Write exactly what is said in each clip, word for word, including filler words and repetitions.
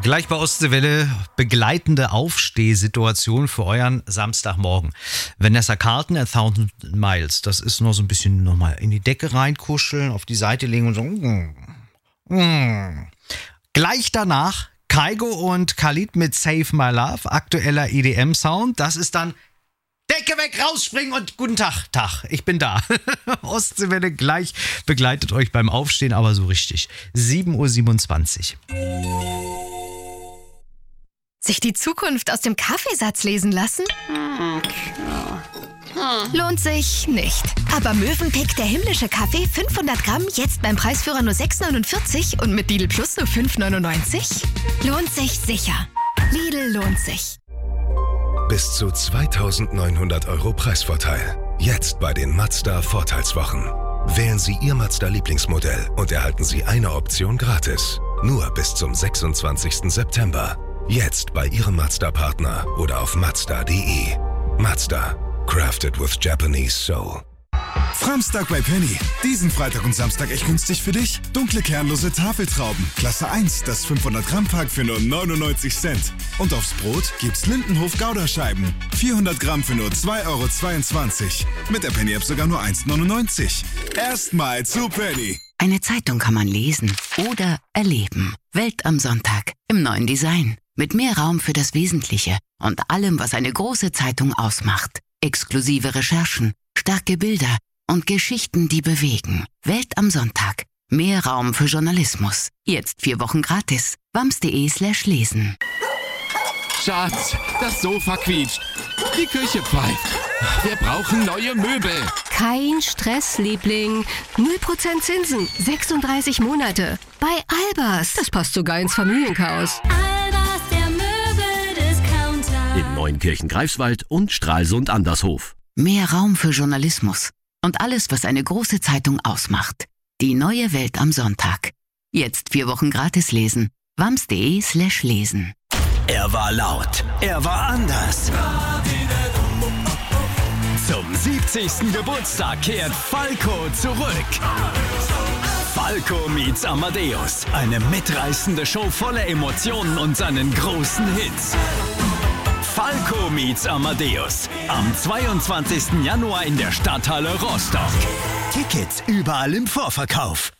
Gleich bei Ostseewelle begleitende Aufstehsituation für euren Samstagmorgen. Vanessa Carlton, A Thousand Miles. Das ist nur so ein bisschen nochmal in die Decke reinkuscheln, auf die Seite legen und so. Mm, mm. Gleich danach Kygo und Khalid mit Save My Love, aktueller E D M-Sound. Das ist dann Decke weg, rausspringen und guten Tag, Tag, ich bin da. Ostseewelle gleich begleitet euch beim Aufstehen, aber so richtig. sieben Uhr siebenundzwanzig. Sich die Zukunft aus dem Kaffeesatz lesen lassen? Lohnt sich nicht. Aber Mövenpick, der himmlische Kaffee, fünfhundert Gramm, jetzt beim Preisführer nur sechs neunundvierzig und mit Lidl Plus nur fünf neunundneunzig? Lohnt sich sicher. Lidl lohnt sich. Bis zu zweitausendneunhundert Euro Preisvorteil. Jetzt bei den Mazda Vorteilswochen. Wählen Sie Ihr Mazda-Lieblingsmodell und erhalten Sie eine Option gratis. Nur bis zum sechsundzwanzigsten September. Jetzt bei Ihrem Mazda-Partner oder auf mazda punkt de. Mazda. Crafted with Japanese soul. Framstag bei Penny. Diesen Freitag und Samstag echt günstig für dich. Dunkle kernlose Tafeltrauben. Klasse eins, das fünfhundert Gramm Pack für nur neunundneunzig Cent. Und aufs Brot gibt's Lindenhof Gouda-Scheiben. vierhundert Gramm für nur zwei Euro zweiundzwanzig. Mit der Penny-App sogar nur eins neunundneunzig. Erstmal zu Penny. Eine Zeitung kann man lesen oder erleben. Welt am Sonntag. Im neuen Design. Mit mehr Raum für das Wesentliche und allem, was eine große Zeitung ausmacht. Exklusive Recherchen, starke Bilder und Geschichten, die bewegen. Welt am Sonntag. Mehr Raum für Journalismus. Jetzt vier Wochen gratis. wams.de slash lesen. Schatz, das Sofa quietscht. Die Küche pfeift. Wir brauchen neue Möbel. Kein Stress, Liebling. null Prozent Zinsen. sechsunddreißig Monate. Bei Albers. Das passt sogar ins Familienchaos. Albers, der Möbeldiscounter. In Neunkirchen-Greifswald und Stralsund-Andershof. Mehr Raum für Journalismus und alles, was eine große Zeitung ausmacht. Die neue Welt am Sonntag. Jetzt vier Wochen gratis lesen. wams.de slash lesen. Er war laut, er war anders. Zum siebzigsten Geburtstag kehrt Falco zurück. Falco meets Amadeus. Eine mitreißende Show voller Emotionen und seinen großen Hits. Falco meets Amadeus. Am zweiundzwanzigsten Januar in der Stadthalle Rostock. Tickets überall im Vorverkauf.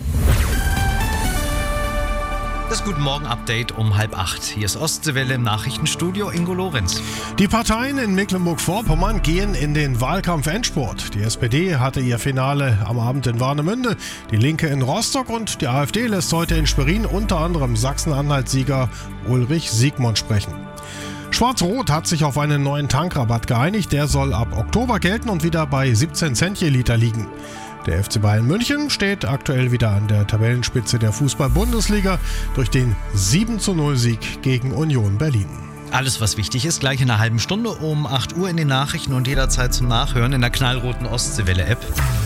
Das Guten Morgen Update um halb acht. Hier ist Ostseewelle im Nachrichtenstudio, Ingo Lorenz. Die Parteien in Mecklenburg-Vorpommern gehen in den Wahlkampf-Endspurt. Die S P D hatte ihr Finale am Abend in Warnemünde, die Linke in Rostock und die AfD lässt heute in Schwerin unter anderem Sachsen-Anhalt-Sieger Ulrich Siegmund sprechen. Schwarz-Rot hat sich auf einen neuen Tankrabatt geeinigt. Der soll ab Oktober gelten und wieder bei siebzehn Cent je Liter liegen. Der F C Bayern München steht aktuell wieder an der Tabellenspitze der Fußball-Bundesliga durch den sieben zu null Sieg gegen Union Berlin. Alles, was wichtig ist, gleich in einer halben Stunde um acht Uhr in den Nachrichten und jederzeit zum Nachhören in der knallroten Ostseewelle-App.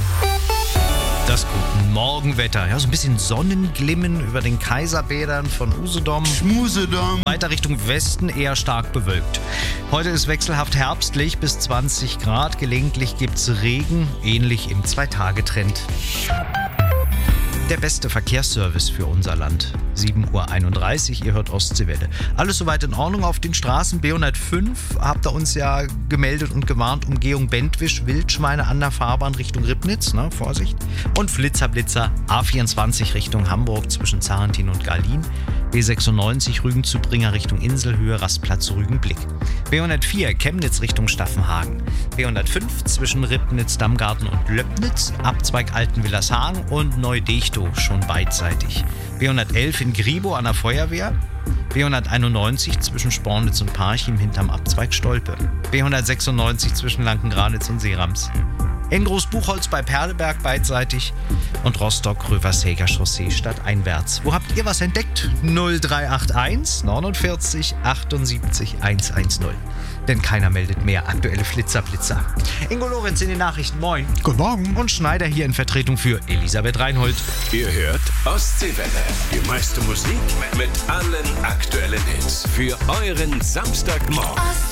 Das Guten Morgenwetter. Ja, so ein bisschen Sonnenglimmen über den Kaiserbädern von Usedom. Schmusedom. Weiter Richtung Westen eher stark bewölkt. Heute ist wechselhaft herbstlich bis zwanzig Grad. Gelegentlich gibt's Regen, ähnlich im Zwei-Tage-Trend. Der beste Verkehrsservice für unser Land. sieben Uhr einunddreißig, ihr hört Ostseewelle. Alles soweit in Ordnung auf den Straßen. B hundertfünf habt ihr uns ja gemeldet und gewarnt. Umgehung Bentwisch, Wildschweine an der Fahrbahn Richtung Ribnitz, ne, Vorsicht. Und Flitzerblitzer A vierundzwanzig Richtung Hamburg zwischen Zarentin und Garlin. B sechsundneunzig Rügen-Zubringer Richtung Inselhöhe, Rastplatz Rügenblick. B hundertvier Chemnitz Richtung Staffenhagen. B hundertfünf zwischen Ribnitz, Dammgarten und Löbnitz. Abzweig Altenwillershagen und Neudechtow schon beidseitig. B hundertelf in Gribow an der Feuerwehr. B hunderteinundneunzig zwischen Spornitz und Parchim hinterm Abzweig Stolpe. B hundertsechsundneunzig zwischen Lanken-Granitz und Seerams. In Großbuchholz bei Perleberg beidseitig und Rostock-Röversäger Chaussee stadteinwärts. Wo habt ihr was entdeckt? null drei acht eins neunundvierzig achtundsiebzig hundertzehn. Denn keiner meldet mehr aktuelle Flitzerblitzer. Ingo Lorenz in den Nachrichten, moin. Guten Morgen. Und Schneider hier in Vertretung für Elisabeth Reinhold. Ihr hört Ostseewelle. Die meiste Musik mit allen aktuellen Hits. Für euren Samstagmorgen.